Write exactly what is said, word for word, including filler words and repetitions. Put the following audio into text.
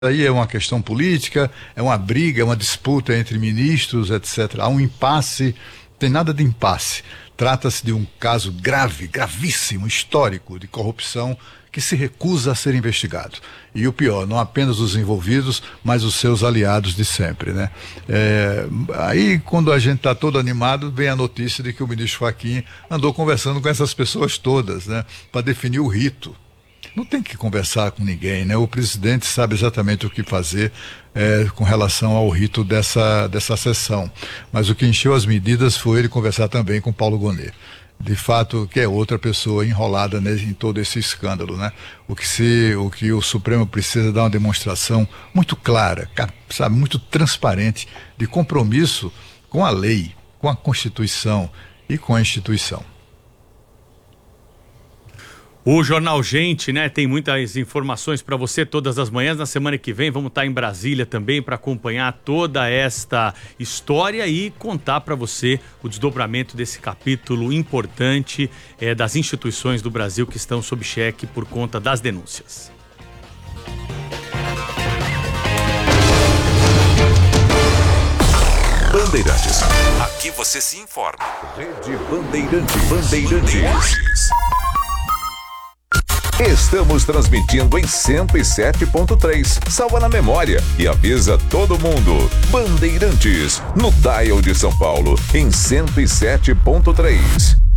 Aí é uma questão política, é uma briga, é uma disputa entre ministros, etcétera. Há um impasse, não tem nada de impasse. Trata-se de um caso grave, gravíssimo, histórico, de corrupção que se recusa a ser investigado. E o pior, não apenas os envolvidos, mas os seus aliados de sempre, né? É, aí, quando a gente está todo animado, vem a notícia de que o ministro Fachin andou conversando com essas pessoas todas, né? Para definir o rito. Não tem que conversar com ninguém, né? O presidente sabe exatamente o que fazer é, com relação ao rito dessa, dessa sessão. Mas o que encheu as medidas foi ele conversar também com Paulo Gonet. De fato, que é outra pessoa enrolada nesse, em todo esse escândalo, né? O que, se, o que o Supremo precisa dar uma demonstração muito clara, sabe, muito transparente, de compromisso com a lei, com a Constituição e com a instituição. O Jornal Gente, né, tem muitas informações para você todas as manhãs. Na semana que vem vamos estar em Brasília também para acompanhar toda esta história e contar para você o desdobramento desse capítulo importante é, das instituições do Brasil que estão sob cheque por conta das denúncias. Bandeirantes. Aqui você se informa. Rede Bandeirantes. Bandeirantes. Estamos transmitindo em cento e sete ponto três. Salva na memória e avisa todo mundo. Bandeirantes, no dial de São Paulo, em cento e sete ponto três.